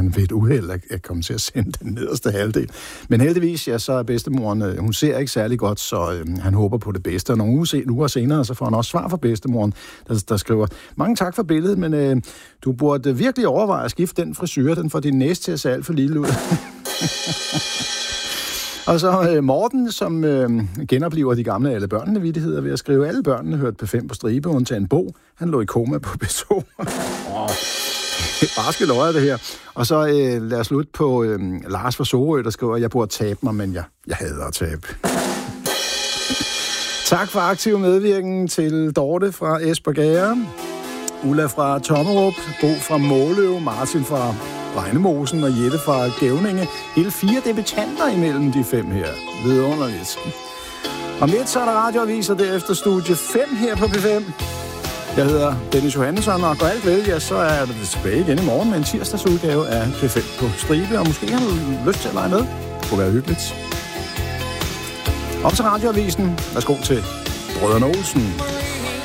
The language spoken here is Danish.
han ved et uheld at komme til at sende den nederste halvdel. Men heldigvis, ja, så er bedstemoren, hun ser ikke særlig godt, så han håber på det bedste. Og nogle uger senere, så får han også svar fra bedstemoren, der skriver, mange tak for billedet, men du burde virkelig overveje at skifte den frisyr, den får din næse til at se alt for lille ud. Og så Morten, som genoplever de gamle alle børnene-vittigheder ved at skrive, alle børnene hørte P5 på stribe, undtagen Bo. Han lå i koma på P2. Barske løjer det her. Og så lad os slutte på Lars fra Sorø, der skriver, jeg burde tabe mig, men jeg hader at tabe. Tak for aktiv medvirken til Dorte fra Espergærde, Ulla fra Tommerup, Bo fra Måløv, Martin fra Regnemosen og Jette fra Gævninge. Hele 4 debutanter imellem de 5 her. Vidunderligt. Om lidt så er der radioaviser, derefter studie 5 her på P5. Jeg hedder Dennis Johannesson, og går alt vel, ja, så er det tilbage igen i morgen med en tirsdagsudgave af P5 på stribe, og måske har du lyst til at lege med. Det kunne være hyggeligt. Op til radioavisen. Værsgo til Brødrene Olsen.